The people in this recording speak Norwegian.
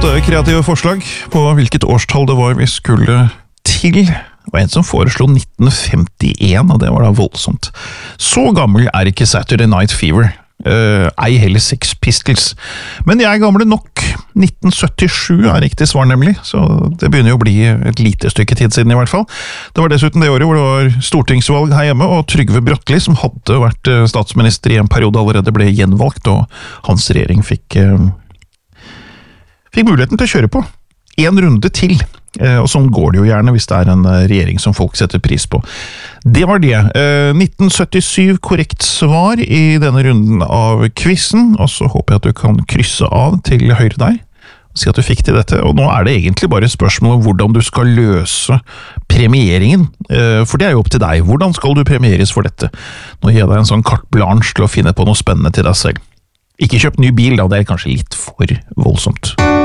kreative forslag på hvilket årstall det var vi skulle til. Det var en som foreslo 1951, og det var da voldsomt. Så gammel er ikke Saturday Night Fever, ei heller Sex Pistols. Men jeg er gamle nok. 1977 er riktig svar nemlig, så det begynner jo å bli et lite stykke tid siden i hvert fall. Det var dessuten det året hvor det var stortingsvalg her hjemme, og Trygve Bratteli, som hadde vært statsminister i en periode, allerede ble gjenvalgt, og hans regjering fikk muligheten til å kjøre på. En runde til, og sånn går det jo gjerne hvis det er en regjering som folk setter pris på. Det var det. 1977 korrekt svar i denne runden av quizen, og så håper jeg at du kan krysse av til høyre der, og si at du fikk til dette. Og nå er det egentlig bare et spørsmål om hvordan du skal løse premieringen, for det er jo opp til deg. Hvordan skal du premieres for dette? Nå gir jeg deg en sånn carte blanche til å finne på noe spennende til deg selv. Ikke kjøp ny bil da, det er kanskje litt for voldsomt.